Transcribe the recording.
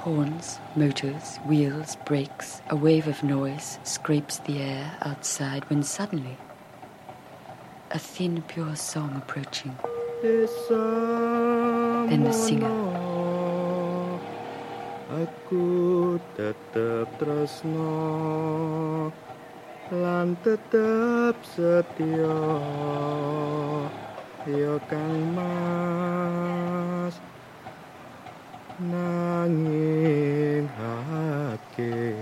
Horns, motors, wheels, brakes, a wave of noise scrapes the air outside when suddenly a thin, pure song approaching. Then the singer. Aku tetap tresno lan tetap setia ya Kang Mas nanging hake